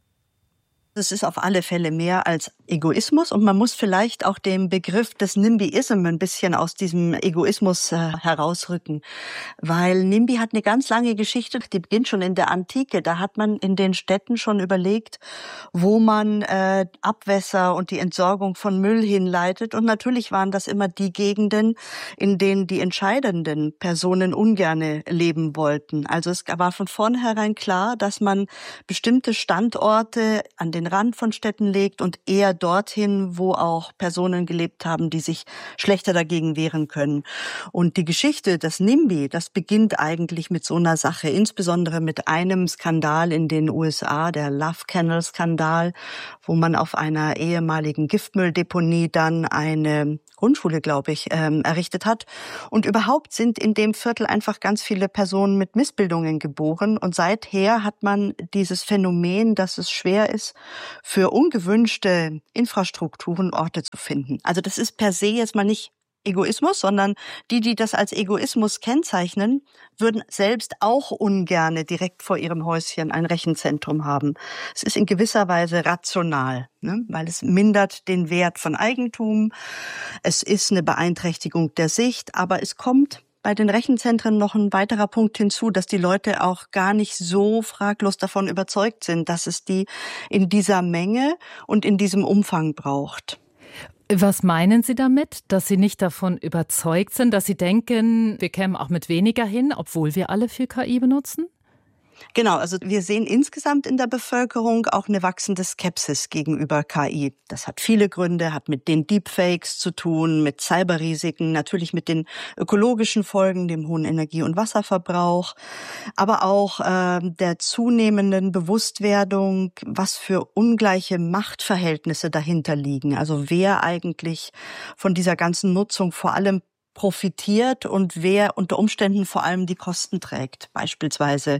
Speaker 10: Es ist auf alle Fälle mehr als Egoismus und man muss vielleicht auch den Begriff des NIMBYism ein bisschen aus diesem Egoismus herausrücken, weil NIMBY hat eine ganz lange Geschichte, die beginnt schon in der Antike. Da hat man in den Städten schon überlegt, wo man Abwässer und die Entsorgung von Müll hinleitet, und natürlich waren das immer die Gegenden, in denen die entscheidenden Personen ungerne leben wollten. Also es war von vornherein klar, dass man bestimmte Standorte an den Rand von Städten legt und eher dorthin, wo auch Personen gelebt haben, die sich schlechter dagegen wehren können. Und die Geschichte des NIMBY, das beginnt eigentlich mit so einer Sache, insbesondere mit einem Skandal in den USA, der Love Canal Skandal, wo man auf einer ehemaligen Giftmülldeponie dann eine Grundschule, glaube ich, errichtet hat. Und überhaupt sind in dem Viertel einfach ganz viele Personen mit Missbildungen geboren. Und seither hat man dieses Phänomen, dass es schwer ist, für ungewünschte Infrastrukturen Orte zu finden. Also das ist per se jetzt mal nicht Egoismus, sondern die das als Egoismus kennzeichnen, würden selbst auch ungerne direkt vor ihrem Häuschen ein Rechenzentrum haben. Es ist in gewisser Weise rational, weil es mindert den Wert von Eigentum, es ist eine Beeinträchtigung der Sicht, aber es kommt bei den Rechenzentren noch ein weiterer Punkt hinzu, dass die Leute auch gar nicht so fraglos davon überzeugt sind, dass es die in dieser Menge und in diesem Umfang braucht.
Speaker 9: Was meinen Sie damit, dass Sie nicht davon überzeugt sind, dass Sie denken, wir kämen auch mit weniger hin, obwohl wir alle viel KI benutzen?
Speaker 10: Genau, also wir sehen insgesamt in der Bevölkerung auch eine wachsende Skepsis gegenüber KI. Das hat viele Gründe, hat mit den Deepfakes zu tun, mit Cyberrisiken, natürlich mit den ökologischen Folgen, dem hohen Energie- und Wasserverbrauch, aber auch der zunehmenden Bewusstwerdung, was für ungleiche Machtverhältnisse dahinter liegen. Also wer eigentlich von dieser ganzen Nutzung vor allem profitiert und wer unter Umständen vor allem die Kosten trägt. Beispielsweise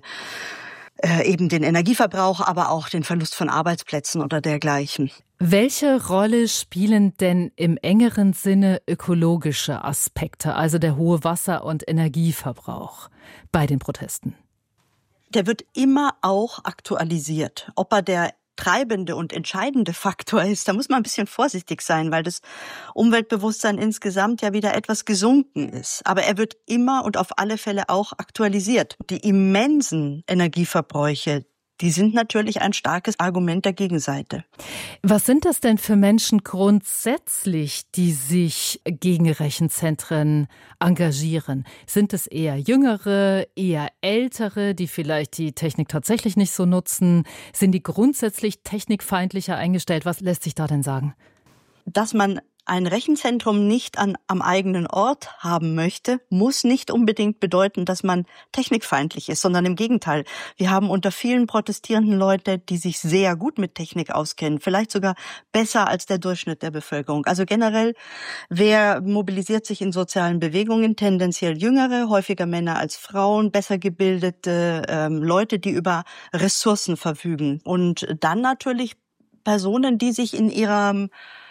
Speaker 10: eben den Energieverbrauch, aber auch den Verlust von Arbeitsplätzen oder dergleichen.
Speaker 9: Welche Rolle spielen denn im engeren Sinne ökologische Aspekte, also der hohe Wasser- und Energieverbrauch bei den Protesten?
Speaker 10: Der wird immer auch aktualisiert. Ob er der treibende und entscheidende Faktor ist, da muss man ein bisschen vorsichtig sein, weil das Umweltbewusstsein insgesamt ja wieder etwas gesunken ist. Aber er wird immer und auf alle Fälle auch aktualisiert. Die immensen Energieverbräuche, die sind natürlich ein starkes Argument der Gegenseite.
Speaker 9: Was sind das denn für Menschen grundsätzlich, die sich gegen Rechenzentren engagieren? Sind es eher Jüngere, eher Ältere, die vielleicht die Technik tatsächlich nicht so nutzen? Sind die grundsätzlich technikfeindlicher eingestellt? Was lässt sich da denn sagen?
Speaker 10: Dass man ein Rechenzentrum nicht am eigenen Ort haben möchte, muss nicht unbedingt bedeuten, dass man technikfeindlich ist, sondern im Gegenteil. Wir haben unter vielen protestierenden Leute, die sich sehr gut mit Technik auskennen, vielleicht sogar besser als der Durchschnitt der Bevölkerung. Also generell, wer mobilisiert sich in sozialen Bewegungen? Tendenziell Jüngere, häufiger Männer als Frauen, besser gebildete Leute, die über Ressourcen verfügen. Und dann natürlich Personen, die sich in ihrem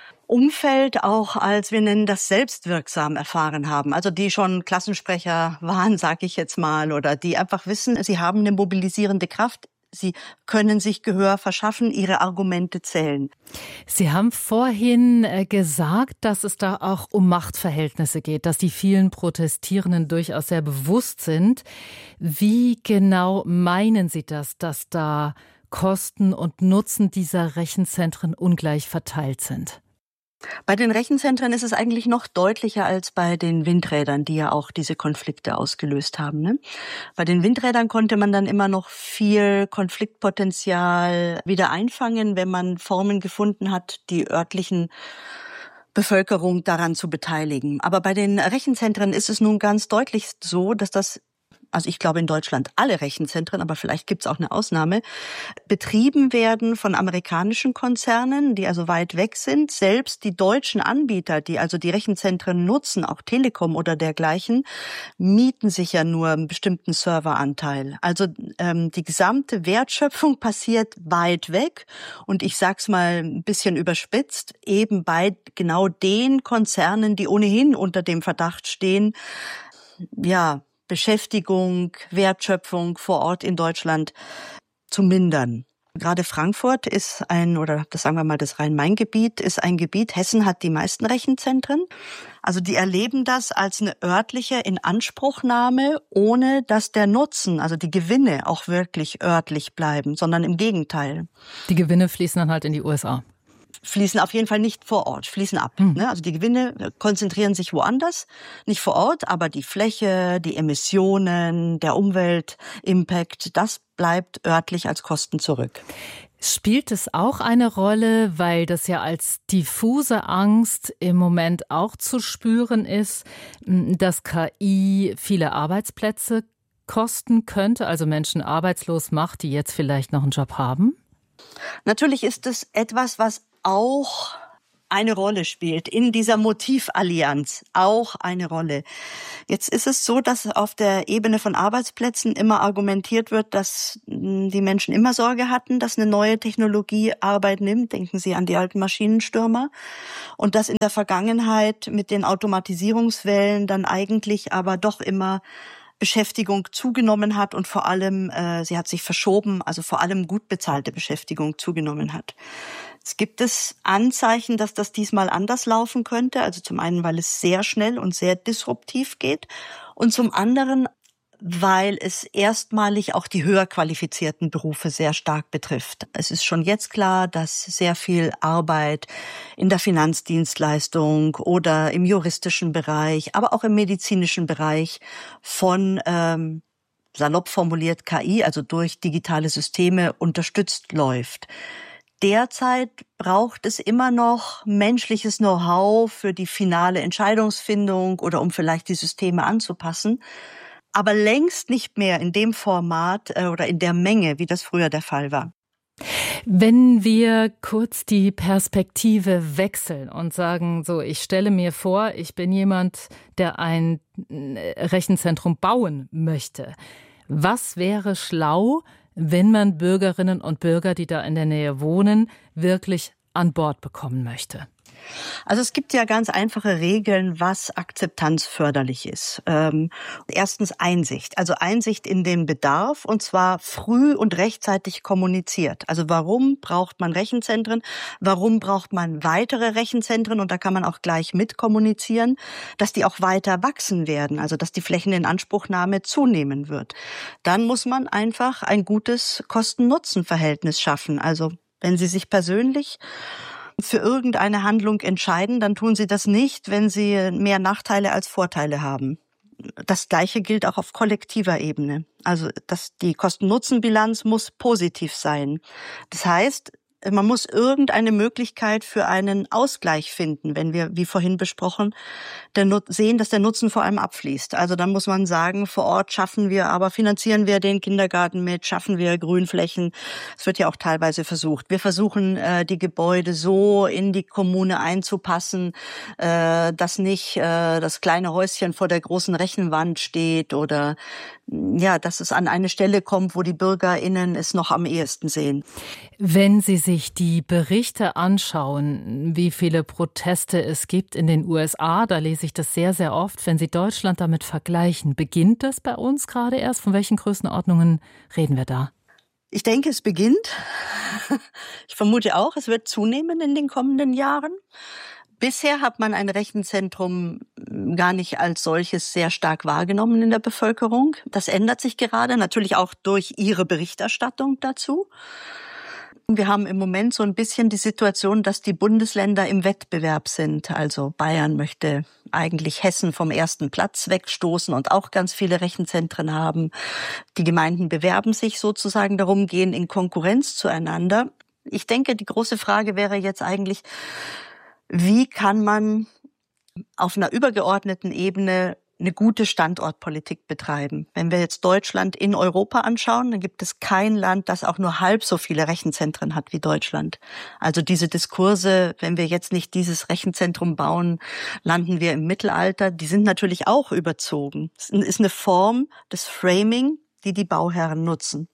Speaker 10: Umfeld auch als, wir nennen das, selbstwirksam erfahren haben. Also die schon Klassensprecher waren, sage ich jetzt mal, oder die einfach wissen, sie haben eine mobilisierende Kraft Sie können sich Gehör verschaffen, ihre Argumente zählen.
Speaker 9: Sie haben vorhin gesagt, dass es da auch um Machtverhältnisse geht, dass die vielen Protestierenden durchaus sehr bewusst sind. Wie genau meinen Sie das, dass da Kosten und Nutzen dieser Rechenzentren ungleich verteilt sind?
Speaker 10: Bei den Rechenzentren ist es eigentlich noch deutlicher als bei den Windrädern, die ja auch diese Konflikte ausgelöst haben, ne? Bei den Windrädern konnte man dann immer noch viel Konfliktpotenzial wieder einfangen, wenn man Formen gefunden hat, die örtlichen Bevölkerung daran zu beteiligen. Aber bei den Rechenzentren ist es nun ganz deutlich so, dass das, also ich glaube in Deutschland alle Rechenzentren, aber vielleicht gibt es auch eine Ausnahme, betrieben werden von amerikanischen Konzernen, die also weit weg sind. Selbst die deutschen Anbieter, die also die Rechenzentren nutzen, auch Telekom oder dergleichen, mieten sich ja nur einen bestimmten Serveranteil. Also die gesamte Wertschöpfung passiert weit weg und ich sag's mal ein bisschen überspitzt, eben bei genau den Konzernen, die ohnehin unter dem Verdacht stehen, ja, Beschäftigung, Wertschöpfung vor Ort in Deutschland zu mindern. Gerade Frankfurt ist oder das sagen wir mal das Rhein-Main-Gebiet, ist ein Gebiet, Hessen hat die meisten Rechenzentren. Also die erleben das als eine örtliche Inanspruchnahme, ohne dass der Nutzen, also die Gewinne auch wirklich örtlich bleiben, sondern im Gegenteil.
Speaker 9: Die Gewinne fließen dann halt in die USA.
Speaker 10: Fließen auf jeden Fall nicht vor Ort, fließen ab. Ne? Also die Gewinne konzentrieren sich woanders, nicht vor Ort, aber die Fläche, die Emissionen, der Umweltimpact, das bleibt örtlich als Kosten zurück.
Speaker 9: Spielt es auch eine Rolle, weil das ja als diffuse Angst im Moment auch zu spüren ist, dass KI viele Arbeitsplätze kosten könnte, also Menschen arbeitslos macht, die jetzt vielleicht noch einen Job haben?
Speaker 10: Natürlich ist es etwas, was auch eine Rolle spielt, in dieser Motivallianz auch eine Rolle. Jetzt ist es so, dass auf der Ebene von Arbeitsplätzen immer argumentiert wird, dass die Menschen immer Sorge hatten, dass eine neue Technologie Arbeit nimmt. Denken Sie an die alten Maschinenstürmer. Und dass in der Vergangenheit mit den Automatisierungswellen dann eigentlich aber doch immer Beschäftigung zugenommen hat und vor allem, sie hat sich verschoben, also vor allem gut bezahlte Beschäftigung zugenommen hat. Es gibt Anzeichen, dass das diesmal anders laufen könnte. Also zum einen, weil es sehr schnell und sehr disruptiv geht und zum anderen, weil es erstmalig auch die höher qualifizierten Berufe sehr stark betrifft. Es ist schon jetzt klar, dass sehr viel Arbeit in der Finanzdienstleistung oder im juristischen Bereich, aber auch im medizinischen Bereich von salopp formuliert KI, also durch digitale Systeme unterstützt läuft. Derzeit braucht es immer noch menschliches Know-how für die finale Entscheidungsfindung oder um vielleicht die Systeme anzupassen, aber längst nicht mehr in dem Format oder in der Menge, wie das früher der Fall war.
Speaker 9: Wenn wir kurz die Perspektive wechseln und sagen, so, ich stelle mir vor, ich bin jemand, der ein Rechenzentrum bauen möchte. Was wäre schlau, wenn man Bürgerinnen und Bürger, die da in der Nähe wohnen, wirklich an Bord bekommen möchte?
Speaker 10: Also es gibt ja ganz einfache Regeln, was Akzeptanz förderlich ist. Erstens Einsicht, also Einsicht in den Bedarf und zwar früh und rechtzeitig kommuniziert. Also warum braucht man Rechenzentren? Warum braucht man weitere Rechenzentren? Und da kann man auch gleich mit kommunizieren, dass die auch weiter wachsen werden, also dass die Flächeninanspruchnahme zunehmen wird. Dann muss man einfach ein gutes Kosten-Nutzen-Verhältnis schaffen. Also wenn Sie sich persönlich für irgendeine Handlung entscheiden, dann tun Sie das nicht, wenn Sie mehr Nachteile als Vorteile haben. Das Gleiche gilt auch auf kollektiver Ebene. Also die Kosten-Nutzen-Bilanz muss positiv sein. Das heißt, man muss irgendeine Möglichkeit für einen Ausgleich finden, wenn wir, wie vorhin besprochen, sehen, dass der Nutzen vor allem abfließt. Also dann muss man sagen, vor Ort finanzieren wir den Kindergarten mit, schaffen wir Grünflächen. Es wird ja auch teilweise versucht. Wir versuchen, die Gebäude so in die Kommune einzupassen, dass nicht das kleine Häuschen vor der großen Rechenwand steht oder ja, dass es an eine Stelle kommt, wo die BürgerInnen es noch am ehesten sehen.
Speaker 9: Wenn Sie sich die Berichte anschauen, wie viele Proteste es gibt in den USA, da lese ich das sehr, sehr oft. Wenn Sie Deutschland damit vergleichen, beginnt das bei uns gerade erst? Von welchen Größenordnungen reden wir da?
Speaker 10: Ich denke, es beginnt. Ich vermute auch, es wird zunehmen in den kommenden Jahren. Bisher hat man ein Rechenzentrum gar nicht als solches sehr stark wahrgenommen in der Bevölkerung. Das ändert sich gerade, natürlich auch durch Ihre Berichterstattung dazu. Wir haben im Moment so ein bisschen die Situation, dass die Bundesländer im Wettbewerb sind. Also Bayern möchte eigentlich Hessen vom ersten Platz wegstoßen und auch ganz viele Rechenzentren haben. Die Gemeinden bewerben sich sozusagen darum, gehen in Konkurrenz zueinander. Ich denke, die große Frage wäre jetzt eigentlich, wie kann man auf einer übergeordneten Ebene eine gute Standortpolitik betreiben? Wenn wir jetzt Deutschland in Europa anschauen, dann gibt es kein Land, das auch nur halb so viele Rechenzentren hat wie Deutschland. Also diese Diskurse, wenn wir jetzt nicht dieses Rechenzentrum bauen, landen wir im Mittelalter, die sind natürlich auch überzogen. Es ist eine Form des Framing, die die Bauherren nutzen.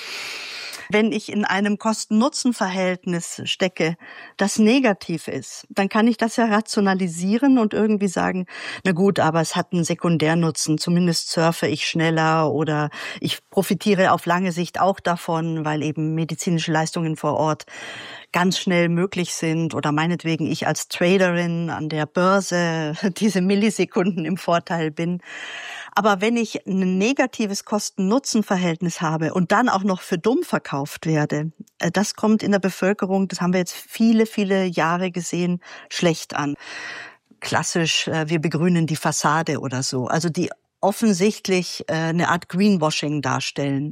Speaker 10: Wenn ich in einem Kosten-Nutzen-Verhältnis stecke, das negativ ist, dann kann ich das ja rationalisieren und irgendwie sagen, na gut, aber es hat einen Sekundärnutzen, zumindest surfe ich schneller oder ich profitiere auf lange Sicht auch davon, weil eben medizinische Leistungen vor Ort ganz schnell möglich sind oder meinetwegen ich als Traderin an der Börse diese Millisekunden im Vorteil bin. Aber wenn ich ein negatives Kosten-Nutzen-Verhältnis habe und dann auch noch für dumm verkauft werde, das kommt in der Bevölkerung, das haben wir jetzt viele, viele Jahre gesehen, schlecht an. Klassisch, wir begrünen die Fassade oder so. Also die offensichtlich eine Art Greenwashing darstellen.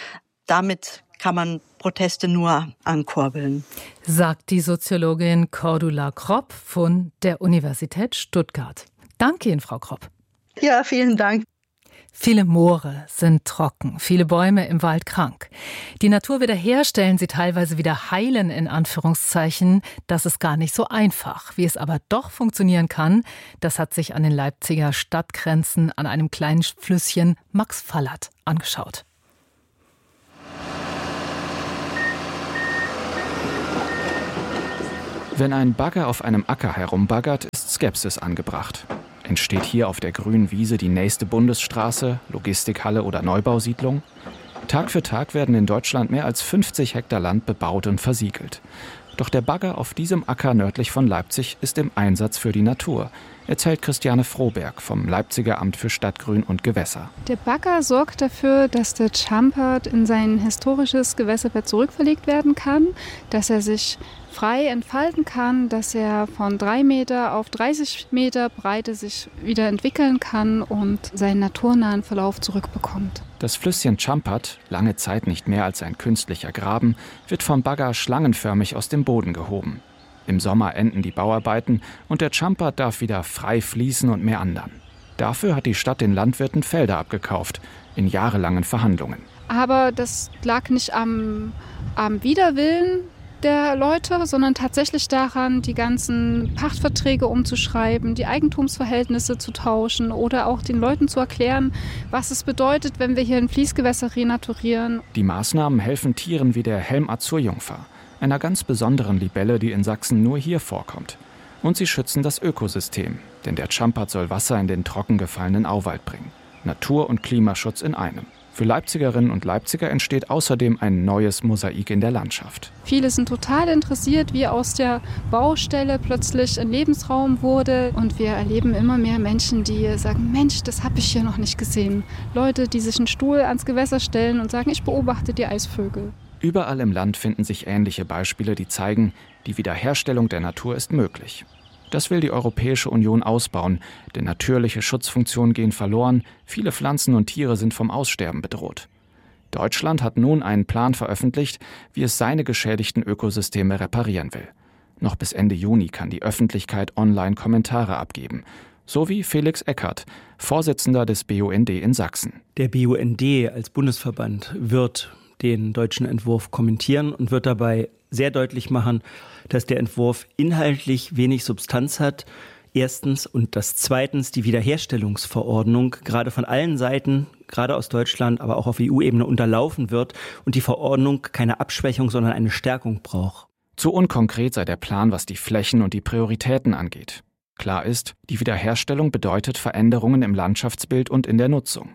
Speaker 10: Damit kann man Proteste nur ankurbeln.
Speaker 9: Sagt die Soziologin Cordula Kropp von der Universität Stuttgart. Danke Ihnen, Frau Kropp.
Speaker 10: Ja, vielen Dank.
Speaker 9: Viele Moore sind trocken, viele Bäume im Wald krank. Die Natur wiederherstellen, sie teilweise wieder heilen, in Anführungszeichen, das ist gar nicht so einfach. Wie es aber doch funktionieren kann, das hat sich an den Leipziger Stadtgrenzen an einem kleinen Flüsschen Max Fallert angeschaut.
Speaker 11: Wenn ein Bagger auf einem Acker herumbaggert, ist Skepsis angebracht. Entsteht hier auf der grünen Wiese die nächste Bundesstraße, Logistikhalle oder Neubausiedlung? Tag für Tag werden in Deutschland mehr als 50 Hektar Land bebaut und versiegelt. Doch der Bagger auf diesem Acker nördlich von Leipzig ist im Einsatz für die Natur, erzählt Christiane Froberg vom Leipziger Amt für Stadtgrün und Gewässer.
Speaker 12: Der Bagger sorgt dafür, dass der Champert in sein historisches Gewässerbett zurückverlegt werden kann, dass er sich frei entfalten kann, dass er von 3 Meter auf 30 Meter Breite sich wieder entwickeln kann und seinen naturnahen Verlauf zurückbekommt.
Speaker 11: Das Flüsschen Champert, lange Zeit nicht mehr als ein künstlicher Graben, wird vom Bagger schlangenförmig aus dem Boden gehoben. Im Sommer enden die Bauarbeiten und der Champert darf wieder frei fließen und meandern. Dafür hat die Stadt den Landwirten Felder abgekauft, in jahrelangen Verhandlungen.
Speaker 12: Aber das lag nicht am Widerwillen der Leute, sondern tatsächlich daran, die ganzen Pachtverträge umzuschreiben, die Eigentumsverhältnisse zu tauschen oder auch den Leuten zu erklären, was es bedeutet, wenn wir hier ein Fließgewässer renaturieren.
Speaker 11: Die Maßnahmen helfen Tieren wie der Helm-Azurjungfer, einer ganz besonderen Libelle, die in Sachsen nur hier vorkommt. Und sie schützen das Ökosystem, denn der Champert soll Wasser in den trocken gefallenen Auwald bringen. Natur- und Klimaschutz in einem. Für Leipzigerinnen und Leipziger entsteht außerdem ein neues Mosaik in der Landschaft.
Speaker 12: Viele sind total interessiert, wie aus der Baustelle plötzlich ein Lebensraum wurde. Und wir erleben immer mehr Menschen, die sagen, Mensch, das habe ich hier noch nicht gesehen. Leute, die sich einen Stuhl ans Gewässer stellen und sagen, ich beobachte die Eisvögel.
Speaker 11: Überall im Land finden sich ähnliche Beispiele, die zeigen, die Wiederherstellung der Natur ist möglich. Das will die Europäische Union ausbauen, denn natürliche Schutzfunktionen gehen verloren, viele Pflanzen und Tiere sind vom Aussterben bedroht. Deutschland hat nun einen Plan veröffentlicht, wie es seine geschädigten Ökosysteme reparieren will. Noch bis Ende Juni kann die Öffentlichkeit online Kommentare abgeben. So wie Felix Eckert, Vorsitzender des BUND in Sachsen.
Speaker 13: Der BUND als Bundesverband wird den deutschen Entwurf kommentieren und wird dabei sehr deutlich machen, dass der Entwurf inhaltlich wenig Substanz hat. Erstens und das zweitens die Wiederherstellungsverordnung gerade von allen Seiten, gerade aus Deutschland, aber auch auf EU-Ebene unterlaufen wird und die Verordnung keine Abschwächung, sondern eine Stärkung braucht.
Speaker 11: Zu unkonkret sei der Plan, was die Flächen und die Prioritäten angeht. Klar ist, die Wiederherstellung bedeutet Veränderungen im Landschaftsbild und in der Nutzung.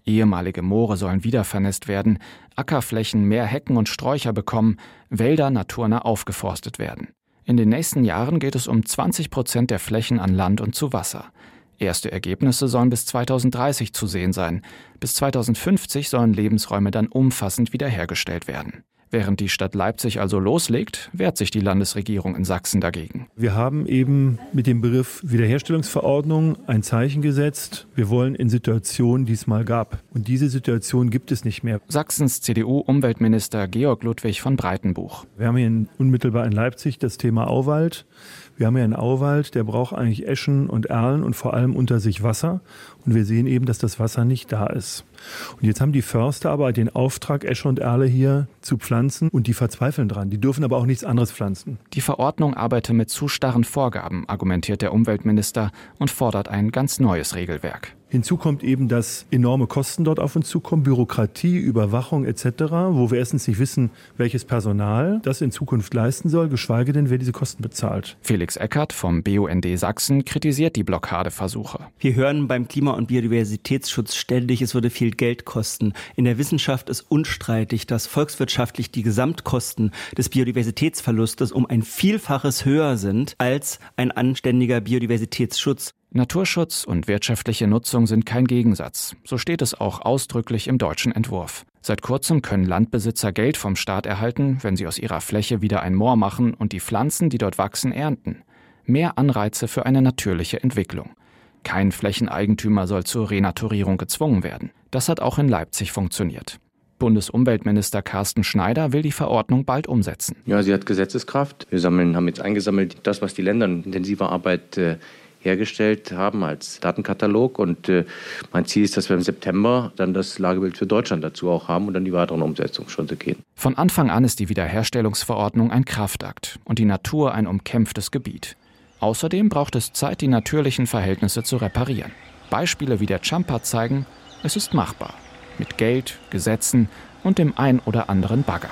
Speaker 11: Ehemalige Moore sollen wiedervernässt werden, Ackerflächen mehr Hecken und Sträucher bekommen, Wälder naturnah aufgeforstet werden. In den nächsten Jahren geht es um 20% der Flächen an Land und zu Wasser. Erste Ergebnisse sollen bis 2030 zu sehen sein. Bis 2050 sollen Lebensräume dann umfassend wiederhergestellt werden. Während die Stadt Leipzig also loslegt, wehrt sich die Landesregierung in Sachsen dagegen.
Speaker 14: Wir haben eben mit dem Begriff Wiederherstellungsverordnung ein Zeichen gesetzt. Wir wollen in Situationen, die es mal gab. Und diese Situation gibt es nicht mehr.
Speaker 11: Sachsens CDU-Umweltminister Georg Ludwig von Breitenbuch.
Speaker 14: Wir haben hier unmittelbar in Leipzig das Thema Auwald. Wir haben ja einen Auwald, der braucht eigentlich Eschen und Erlen und vor allem unter sich Wasser. Und wir sehen eben, dass das Wasser nicht da ist. Und jetzt haben die Förster aber den Auftrag, Esche und Erle hier zu pflanzen und die verzweifeln dran. Die dürfen aber auch nichts anderes pflanzen.
Speaker 11: Die Verordnung arbeite mit zu starren Vorgaben, argumentiert der Umweltminister und fordert ein ganz neues Regelwerk.
Speaker 14: Hinzu kommt eben, dass enorme Kosten dort auf uns zukommen, Bürokratie, Überwachung etc., wo wir erstens nicht wissen, welches Personal das in Zukunft leisten soll, geschweige denn, wer diese Kosten bezahlt.
Speaker 11: Felix Eckert vom BUND Sachsen kritisiert die Blockadeversuche.
Speaker 13: Wir hören beim Klima- und Biodiversitätsschutz ständig, es würde viel Geld kosten. In der Wissenschaft ist unstreitig, dass volkswirtschaftlich die Gesamtkosten des Biodiversitätsverlustes um ein Vielfaches höher sind als ein anständiger Biodiversitätsschutz.
Speaker 11: Naturschutz und wirtschaftliche Nutzung sind kein Gegensatz. So steht es auch ausdrücklich im deutschen Entwurf. Seit kurzem können Landbesitzer Geld vom Staat erhalten, wenn sie aus ihrer Fläche wieder ein Moor machen und die Pflanzen, die dort wachsen, ernten. Mehr Anreize für eine natürliche Entwicklung. Kein Flächeneigentümer soll zur Renaturierung gezwungen werden. Das hat auch in Leipzig funktioniert. Bundesumweltminister Carsten Schneider will die Verordnung bald umsetzen.
Speaker 15: Ja, sie hat Gesetzeskraft. Wir haben jetzt eingesammelt, das, was die Länder in intensiver Arbeit hergestellt haben als Datenkatalog. Und mein Ziel ist, dass wir im September dann das Lagebild für Deutschland dazu auch haben und dann die weiteren Umsetzungsschritte gehen.
Speaker 11: Von Anfang an ist die Wiederherstellungsverordnung ein Kraftakt und die Natur ein umkämpftes Gebiet. Außerdem braucht es Zeit, die natürlichen Verhältnisse zu reparieren. Beispiele wie der Champard zeigen, es ist machbar. Mit Geld, Gesetzen und dem ein oder anderen Bagger.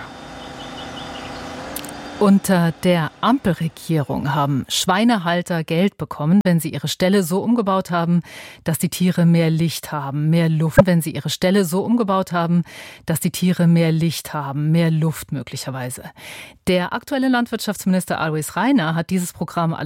Speaker 9: Unter der Ampelregierung haben Schweinehalter Geld bekommen, wenn sie ihre Ställe so umgebaut haben, dass die Tiere mehr Licht haben, mehr Luft. Wenn sie ihre Ställe so umgebaut haben, dass die Tiere mehr Licht haben, mehr Luft möglicherweise. Der aktuelle Landwirtschaftsminister Alois Rainer hat dieses Programm